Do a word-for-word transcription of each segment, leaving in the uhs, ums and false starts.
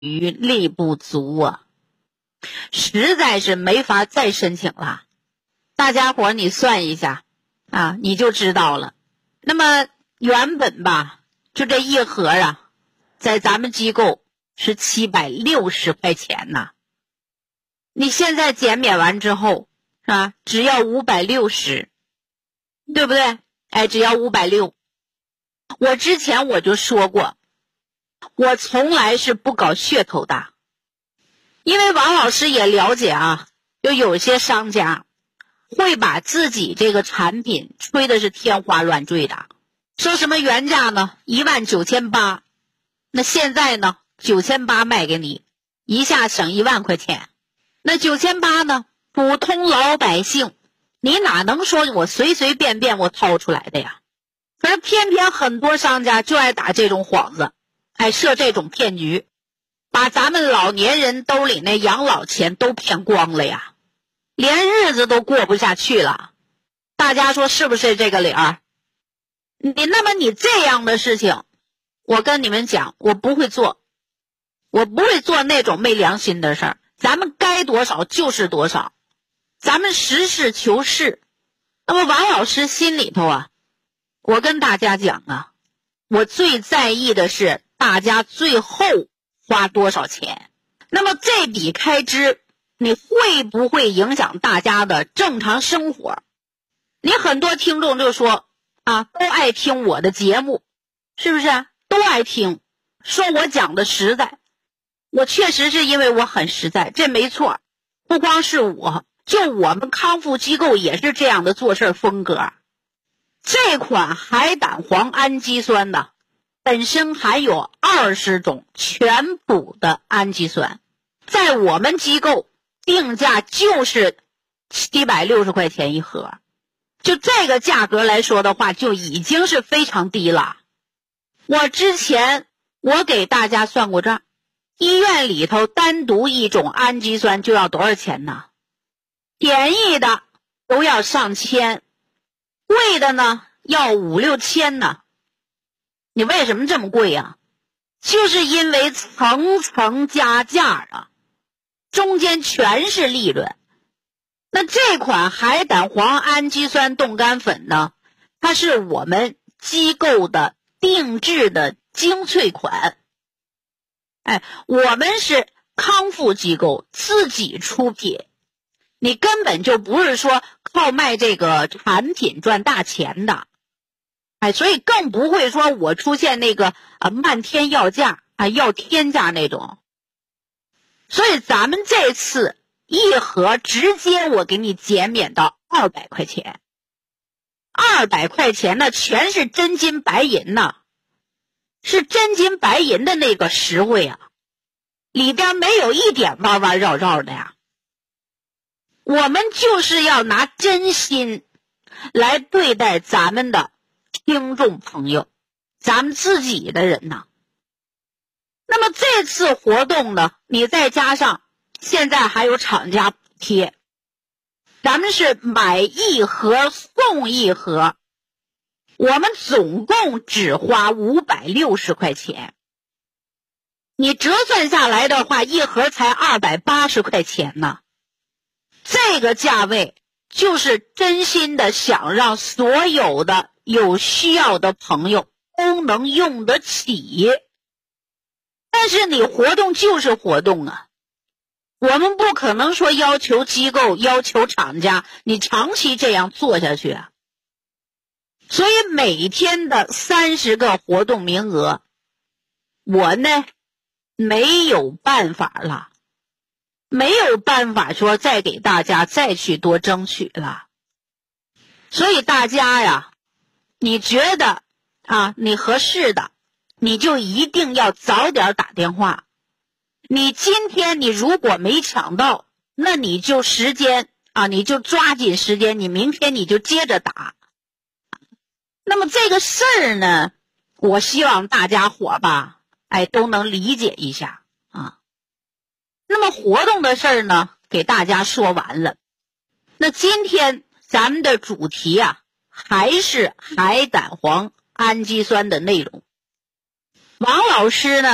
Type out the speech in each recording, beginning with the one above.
于力不足啊，实在是没法再申请了。大家伙你算一下啊，你就知道了。那么原本吧，就这一盒啊，在咱们机构是七百六十块钱呐。你现在减免完之后是吧，只要五百六十，对不对？哎，只要五百六。我之前我就说过，我从来是不搞噱头的，因为王老师也了解啊，就有些商家会把自己这个产品吹的是天花乱坠的，说什么原价呢一万九千八，那现在呢九千八卖给你，一下省一万块钱。那九千八呢，普通老百姓你哪能说我随随便便我掏出来的呀？可是偏偏很多商家就爱打这种幌子，爱设这种骗局，把咱们老年人兜里那养老钱都骗光了呀，连日子都过不下去了。大家说是不是这个理儿？你那么你这样的事情，我跟你们讲，我不会做，我不会做那种没良心的事儿。咱们该多少就是多少，咱们实事求是。那么王老师心里头啊，我跟大家讲啊，我最在意的是大家最后花多少钱。那么这笔开支你会不会影响大家的正常生活？你很多听众就说啊，都爱听我的节目，是不是啊？都爱听，说我讲的实在。我确实是因为我很实在，这没错。不光是我，就我们康复机构也是这样的做事风格。这款海胆黄氨基酸呢，本身含有二十种全补的氨基酸，在我们机构定价就是七百六十块钱一盒，就这个价格来说的话，就已经是非常低了。我之前我给大家算过账，医院里头单独一种氨基酸就要多少钱呢？便宜的都要上千，贵的呢要五六千呢。你为什么这么贵啊？就是因为层层加价啊，中间全是利润。那这款海胆黄氨基酸冻干粉呢，它是我们机构的定制的精粹款。哎，我们是康复机构自己出品，你根本就不是说靠卖这个产品赚大钱的。哎，所以更不会说我出现那个啊漫天要价啊要天价那种。所以咱们这次一盒直接我给你减免到二百块钱，二百块钱呢全是真金白银呐，是真金白银的那个实惠啊，里边没有一点弯弯绕绕的呀。我们就是要拿真心来对待咱们的听众朋友，咱们自己的人呢。那么这次活动呢，你再加上现在还有厂家补贴，咱们是买一盒送一盒，我们总共只花五百六十块钱。你折算下来的话，一盒才二百八十块钱呢。这个价位就是真心的想让所有的有需要的朋友都能用得起。但是你活动就是活动啊，我们不可能说要求机构要求厂家你长期这样做下去啊。所以每天的三十个活动名额，我呢没有办法了，没有办法说再给大家再去多争取了。所以大家呀，你觉得啊你合适的，你就一定要早点打电话。你今天你如果没抢到，那你就时间啊，你就抓紧时间，你明天你就接着打。那么这个事儿呢，我希望大家伙吧，哎，都能理解一下啊。那么活动的事儿呢，给大家说完了。那今天咱们的主题啊，还是海胆黄氨基酸的内容。王老师呢，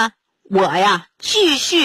我呀继续